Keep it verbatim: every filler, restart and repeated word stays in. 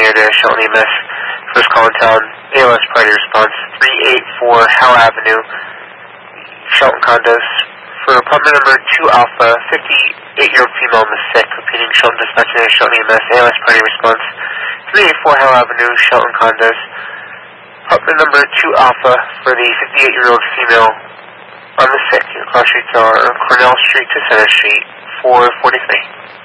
near to Shelton E M S. First call in town, A L S priority response, three eighty-four Howe Avenue, Shelton Condos. For apartment number two Alpha, fifty-eight-year-old female on the sick, repeating Shelton dispatch near Shelton E M S, A L S priority response, three eighty-four Howe Avenue, Shelton Condos. Apartment number two Alpha for the fifty-eight-year-old female on the sick. Your call streets are Cornell Street to Center Street, four forty-three.